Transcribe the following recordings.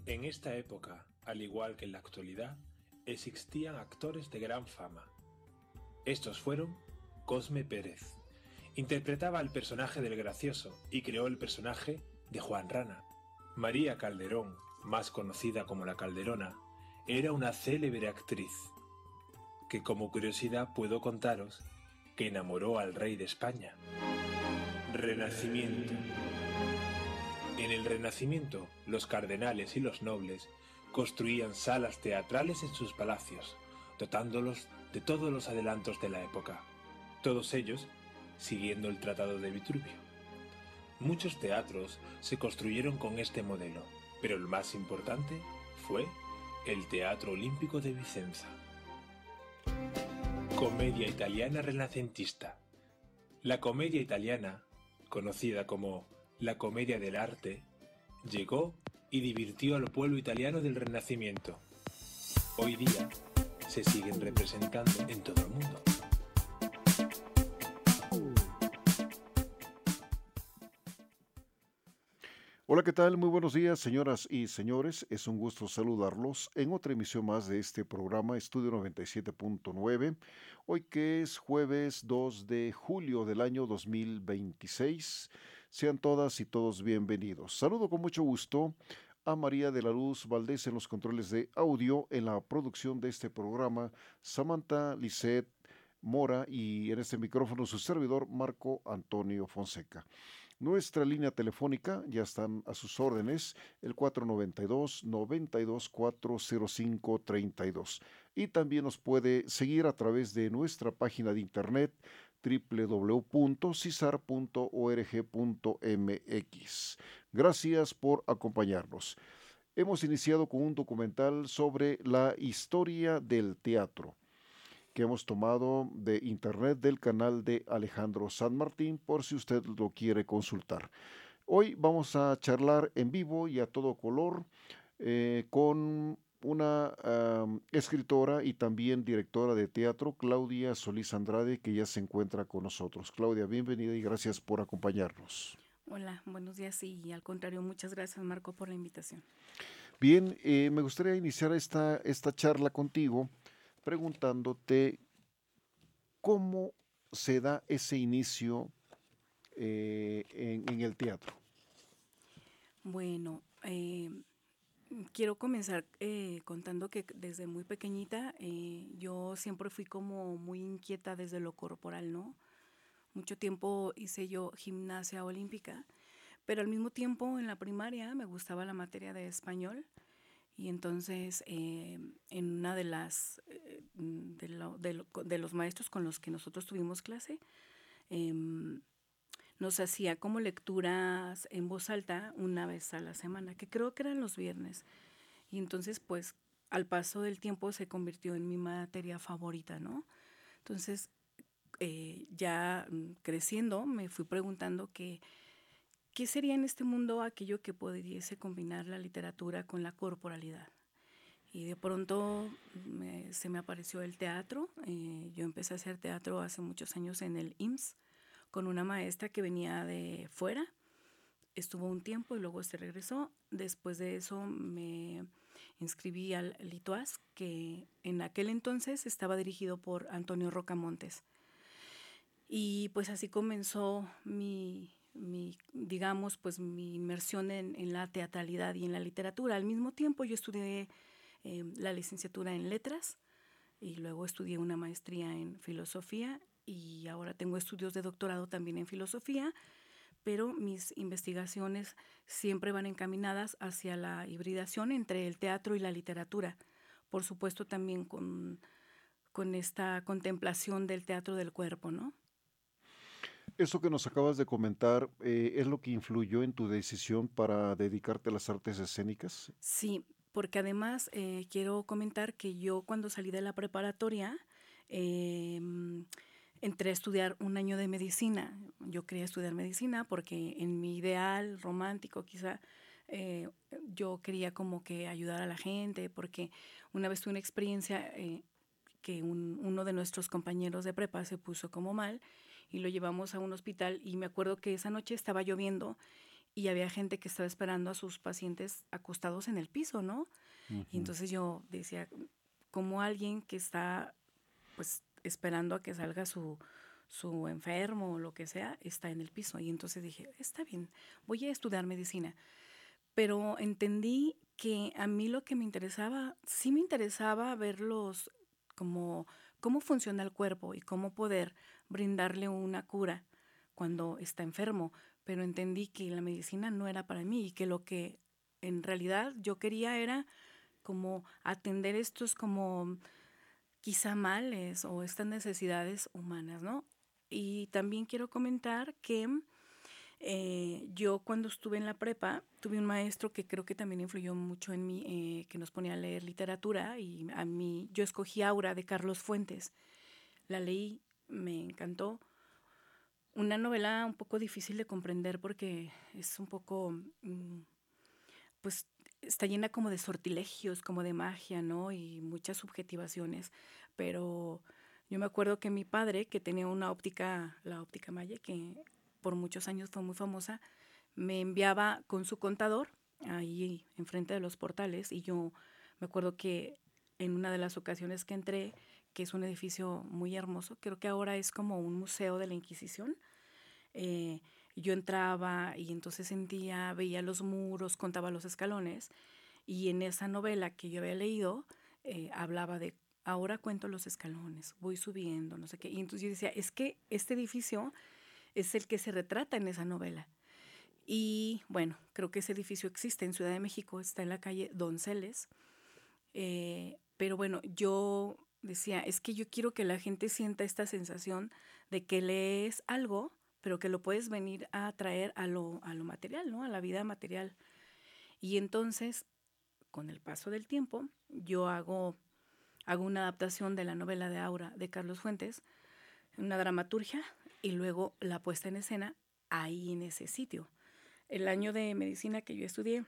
En esta época, al igual que en la actualidad, existían actores de gran fama. Estos fueron Cosme Pérez. Interpretaba al personaje del gracioso y creó el personaje de Juan Rana. María Calderón, más conocida como la Calderona, era una célebre actriz, que como curiosidad puedo contaros que enamoró al rey de España. Renacimiento. En el Renacimiento, los cardenales y los nobles construían salas teatrales en sus palacios, dotándolos de todos los adelantos de la época, todos ellos siguiendo el Tratado de Vitruvio. Muchos teatros se construyeron con este modelo, pero el más importante fue el Teatro Olímpico de Vicenza. Comedia italiana renacentista. La comedia italiana, conocida como la comedia del arte, llegó y divirtió al pueblo italiano del Renacimiento. Hoy día se siguen representando en todo el mundo. Hola, ¿qué tal? Muy buenos días, señoras y señores. Es un gusto saludarlos en otra emisión más de este programa Estudio 97.9. Hoy que es jueves 2 de julio del año 2026. Sean todas y todos bienvenidos. Saludo con mucho gusto a María de la Luz Valdés en los controles de audio, en la producción de este programa, Samantha Lisset Mora y en este micrófono su servidor Marco Antonio Fonseca. Nuestra línea telefónica ya están a sus órdenes, el 492-92-405-32. Y también nos puede seguir a través de nuestra página de internet www.cisar.org.mx. Gracias por acompañarnos. Hemos iniciado con un documental sobre la historia del teatro, que hemos tomado de internet del canal de Alejandro San Martín, por si usted lo quiere consultar. Hoy vamos a charlar en vivo y a todo color con una escritora y también directora de teatro, Claudia Solís Andrade, que ya se encuentra con nosotros. Claudia, bienvenida y gracias por acompañarnos. Hola, buenos días y al contrario, muchas gracias Marco por la invitación. Bien, me gustaría iniciar esta charla contigo preguntándote cómo se da ese inicio en el teatro. Bueno, quiero comenzar contando que desde muy pequeñita yo siempre fui como muy inquieta desde lo corporal, ¿no? Mucho tiempo hice yo gimnasia olímpica, pero al mismo tiempo en la primaria me gustaba la materia de español. Y entonces, en una de los maestros con los que nosotros tuvimos clase, nos hacía como lecturas en voz alta una vez a la semana, que creo que eran los viernes. Y entonces, pues, al paso del tiempo se convirtió en mi materia favorita, ¿no? Entonces, ya creciendo, me fui preguntando ¿qué sería en este mundo aquello que pudiese combinar la literatura con la corporalidad? Y de pronto se me apareció el teatro. Yo empecé a hacer teatro hace muchos años en el IMSS con una maestra que venía de fuera. Estuvo un tiempo y luego se regresó. Después de eso me inscribí al Lituas, que en aquel entonces estaba dirigido por Antonio Rocamontes. Y pues así comenzó digamos, pues mi inmersión en la teatralidad y en la literatura. Al mismo tiempo yo estudié la licenciatura en letras y luego estudié una maestría en filosofía y ahora tengo estudios de doctorado también en filosofía, pero mis investigaciones siempre van encaminadas hacia la hibridación entre el teatro y la literatura. Por supuesto también con esta contemplación del teatro del cuerpo, ¿no? Eso que nos acabas de comentar, ¿es lo que influyó en tu decisión para dedicarte a las artes escénicas? Sí, porque además quiero comentar que yo cuando salí de la preparatoria entré a estudiar un año de medicina. Yo quería estudiar medicina porque en mi ideal romántico quizá yo quería como que ayudar a la gente, porque una vez tuve una experiencia que uno de nuestros compañeros de prepa se puso como mal y lo llevamos a un hospital y me acuerdo que esa noche estaba lloviendo y había gente que estaba esperando a sus pacientes acostados en el piso, ¿no? Y entonces yo decía, como alguien que está pues esperando a que salga su enfermo o lo que sea, está en el piso. Y entonces dije, está bien, voy a estudiar medicina. Pero entendí que a mí lo que me interesaba, sí me interesaba verlos como cómo funciona el cuerpo y cómo poder brindarle una cura cuando está enfermo, pero entendí que la medicina no era para mí y que lo que en realidad yo quería era como atender estos como quizá males o estas necesidades humanas, ¿no? Y también quiero comentar que yo cuando estuve en la prepa tuve un maestro que creo que también influyó mucho en mí, que nos ponía a leer literatura y a mí yo escogí Aura de Carlos Fuentes. La leí, me encantó. Una novela un poco difícil de comprender porque es un poco, pues está llena como de sortilegios, como de magia, ¿no? Y muchas subjetivaciones. Pero yo me acuerdo que mi padre, que tenía una óptica, la óptica Maya, que por muchos años fue muy famosa, me enviaba con su contador ahí enfrente de los portales y yo me acuerdo que en una de las ocasiones que entré, que es un edificio muy hermoso, creo que ahora es como un museo de la Inquisición, eh, yo entraba y entonces sentía, veía los muros, contaba los escalones y en esa novela que yo había leído hablaba de ahora cuento los escalones, voy subiendo, no sé qué. Y entonces yo decía, es que este edificio es el que se retrata en esa novela. Y bueno, creo que ese edificio existe en Ciudad de México, está en la calle Donceles. Pero bueno, yo decía, es que yo quiero que la gente sienta esta sensación de que lees algo, pero que lo puedes venir a traer a lo material, ¿no? A la vida material. Y entonces, con el paso del tiempo, yo hago una adaptación de la novela de Aura de Carlos Fuentes, una dramaturgia, y luego la puesta en escena ahí en ese sitio. El año de medicina que yo estudié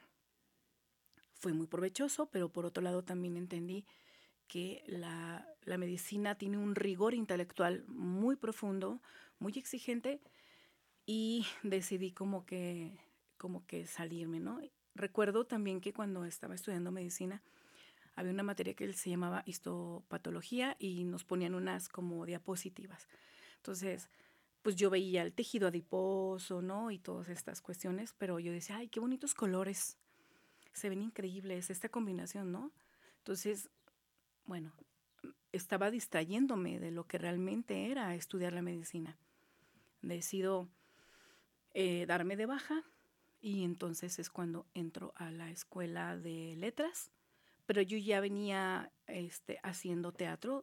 fue muy provechoso, pero por otro lado también entendí que la medicina tiene un rigor intelectual muy profundo, muy exigente, y decidí como que salirme, ¿no? Recuerdo también que cuando estaba estudiando medicina había una materia que se llamaba histopatología y nos ponían unas como diapositivas. Entonces, pues yo veía el tejido adiposo, ¿no? Y todas estas cuestiones, pero yo decía, ay, qué bonitos colores, se ven increíbles esta combinación, ¿no? Entonces, bueno, estaba distrayéndome de lo que realmente era estudiar la medicina. Decido darme de baja y entonces es cuando entro a la escuela de letras, pero yo ya venía haciendo teatro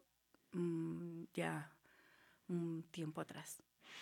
ya un tiempo atrás.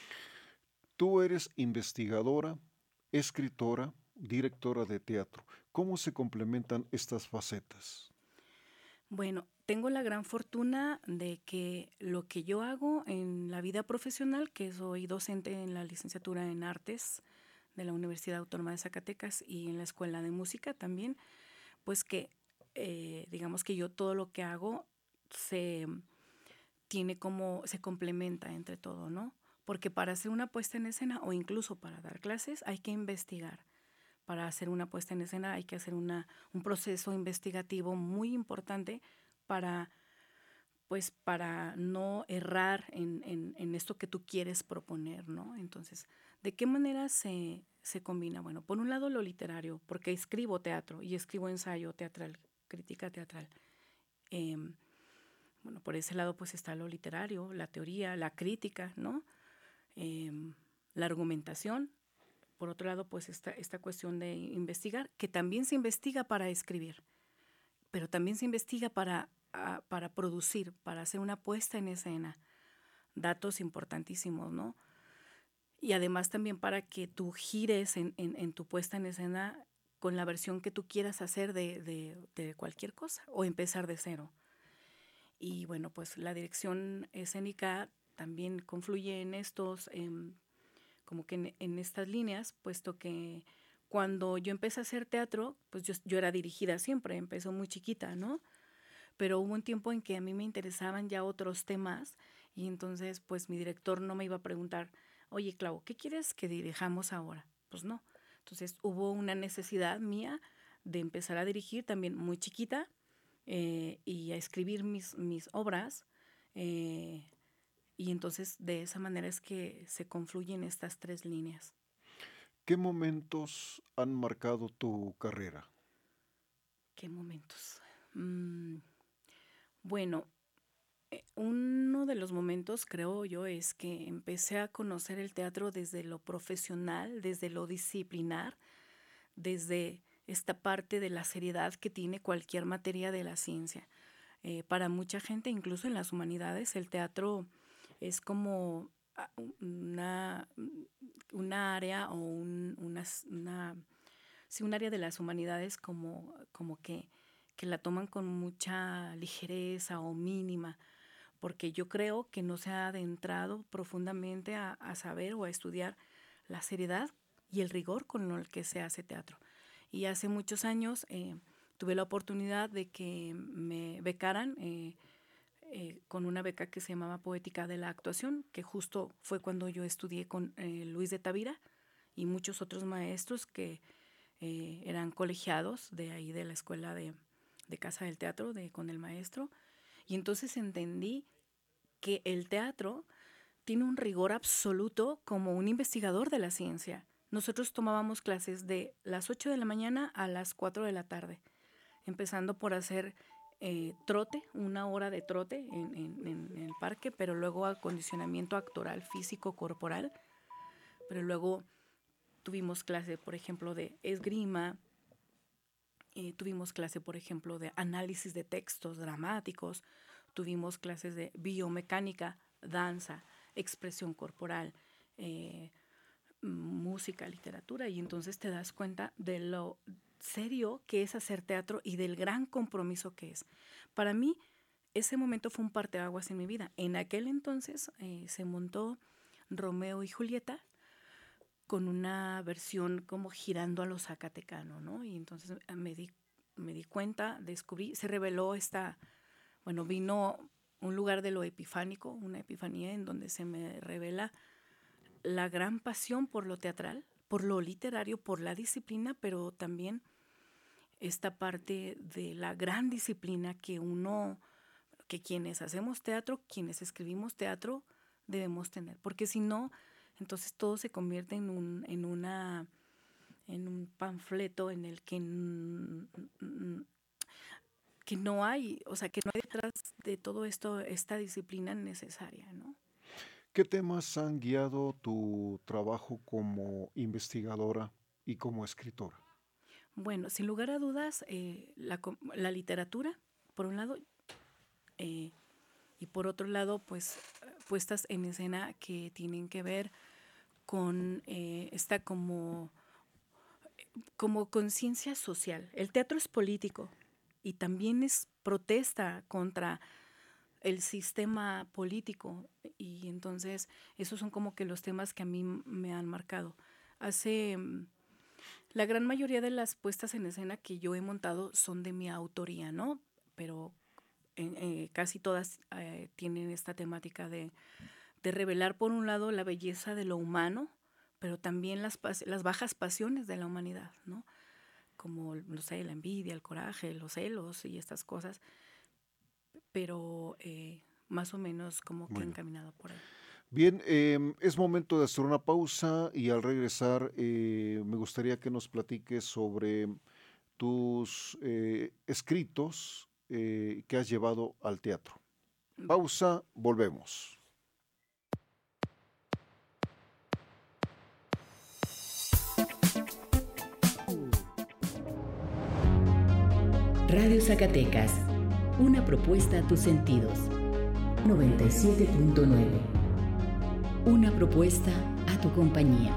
Tú eres investigadora, escritora, directora de teatro. ¿Cómo se complementan estas facetas? Bueno, tengo la gran fortuna de que lo que yo hago en la vida profesional, que soy docente en la licenciatura en artes de la Universidad Autónoma de Zacatecas y en la Escuela de Música también, pues que digamos que yo todo lo que hago se tiene como, se complementa entre todo, ¿no? Porque para hacer una puesta en escena o incluso para dar clases hay que investigar. Para hacer una puesta en escena hay que hacer un proceso investigativo muy importante para, pues, para no errar en esto que tú quieres proponer, ¿no? Entonces, ¿de qué manera se combina? Bueno, por un lado lo literario, porque escribo teatro y escribo ensayo teatral, crítica teatral. Bueno, por ese lado pues está lo literario, la teoría, la crítica, ¿no? La argumentación. Por otro lado, pues esta cuestión de investigar, que también se investiga para escribir, pero también se investiga para producir, para hacer una puesta en escena. Datos importantísimos, ¿no? Y además también para que tú gires en tu puesta en escena con la versión que tú quieras hacer de cualquier cosa o empezar de cero. Y bueno, pues la dirección escénica también confluye en estos, como que en estas líneas, puesto que cuando yo empecé a hacer teatro, pues yo era dirigida siempre, empezó muy chiquita, ¿no? Pero hubo un tiempo en que a mí me interesaban ya otros temas y entonces pues mi director no me iba a preguntar, oye Clau, ¿qué quieres que dirijamos ahora? Pues no. Entonces hubo una necesidad mía de empezar a dirigir también muy chiquita y a escribir mis obras. Y entonces de esa manera es que se confluyen estas 3 líneas. ¿Qué momentos han marcado tu carrera? ¿Qué momentos? Bueno, uno de los momentos, creo yo, es que empecé a conocer el teatro desde lo profesional, desde lo disciplinar, desde esta parte de la seriedad que tiene cualquier materia de la ciencia. Para mucha gente, incluso en las humanidades, el teatro es como una área o un área de las humanidades como que la toman con mucha ligereza o mínima, porque yo creo que no se ha adentrado profundamente a saber o a estudiar la seriedad y el rigor con el que se hace teatro. Y hace muchos años tuve la oportunidad de que me becaran con una beca que se llamaba Poética de la Actuación, que justo fue cuando yo estudié con Luis de Tavira y muchos otros maestros que eran colegiados de ahí de la escuela de Casa del Teatro con el maestro. Y entonces entendí que el teatro tiene un rigor absoluto como un investigador de la ciencia. Nosotros tomábamos clases de las 8 de la mañana a las 4 de la tarde, empezando por hacer trote, 1 hora de trote en el parque, pero luego acondicionamiento actoral, físico, corporal. Pero luego tuvimos clase, por ejemplo, de esgrima, tuvimos clase, por ejemplo, de análisis de textos dramáticos, tuvimos clases de biomecánica, danza, expresión corporal, música, literatura, y entonces te das cuenta de lo serio que es hacer teatro y del gran compromiso que es. Para mí, ese momento fue un parteaguas en mi vida. En aquel entonces se montó Romeo y Julieta con una versión como girando a lo zacatecano, ¿no? Y entonces me di cuenta, descubrí, se reveló vino un lugar de lo epifánico, una epifanía en donde se me revela la gran pasión por lo teatral, por lo literario, por la disciplina, pero también esta parte de la gran disciplina que quienes hacemos teatro, quienes escribimos teatro, debemos tener. Porque si no, entonces todo se convierte en un panfleto en el que no hay, o sea, que no hay detrás de todo esto esta disciplina necesaria, ¿no? ¿Qué temas han guiado tu trabajo como investigadora y como escritora? Bueno, sin lugar a dudas, la literatura, por un lado, y por otro lado, pues, puestas en escena que tienen que ver con esta como conciencia social. El teatro es político y también es protesta contra el sistema político, y entonces esos son como que los temas que a mí me han marcado. La gran mayoría de las puestas en escena que yo he montado son de mi autoría, ¿no? Pero casi todas tienen esta temática de revelar por un lado la belleza de lo humano, pero también las bajas pasiones de la humanidad, ¿no? Como, no sé, la envidia, el coraje, los celos y estas cosas, pero más o menos como que encaminado por ahí. Bien, es momento de hacer una pausa y al regresar me gustaría que nos platiques sobre tus escritos que has llevado al teatro. Pausa, volvemos. Radio Zacatecas, una propuesta a tus sentidos. 97.9. Una propuesta a tu compañía.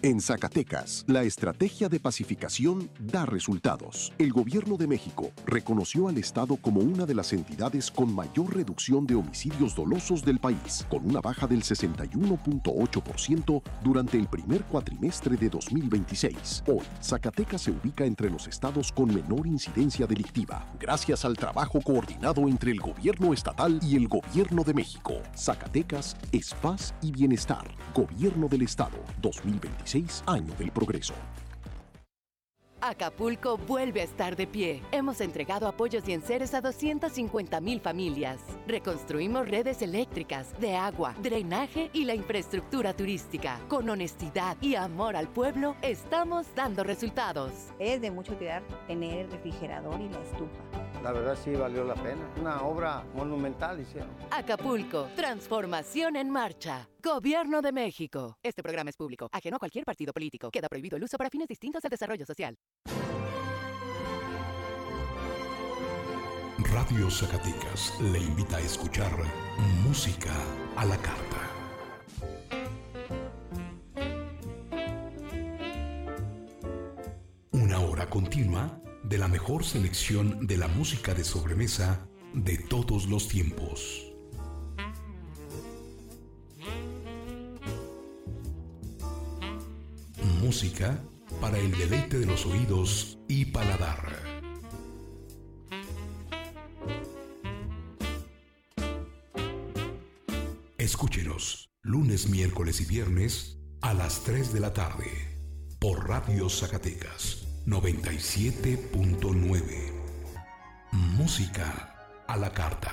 En Zacatecas, la estrategia de pacificación da resultados. El Gobierno de México reconoció al Estado como una de las entidades con mayor reducción de homicidios dolosos del país, con una baja del 61.8% durante el primer cuatrimestre de 2026. Hoy, Zacatecas se ubica entre los estados con menor incidencia delictiva, gracias al trabajo coordinado entre el Gobierno estatal y el Gobierno de México. Zacatecas es paz y bienestar. Gobierno del Estado, 2026. Año del progreso. Acapulco vuelve a estar de pie. Hemos entregado apoyos y enseres a 250,000 familias. Reconstruimos redes eléctricas, de agua, drenaje y la infraestructura turística. Con honestidad y amor al pueblo, estamos dando resultados. Es de mucha utilidad tener el refrigerador y la estufa. La verdad sí valió la pena. Una obra monumental hicieron. Acapulco, transformación en marcha. Gobierno de México. Este programa es público, ajeno a cualquier partido político. Queda prohibido el uso para fines distintos del desarrollo social. Radio Zacatecas le invita a escuchar música a la carta. Una hora continua de la mejor selección de la música de sobremesa de todos los tiempos. Música para el deleite de los oídos y paladar. Escúchenos lunes, miércoles y viernes a las 3 de la tarde por Radio Zacatecas 97.9. Música a la carta.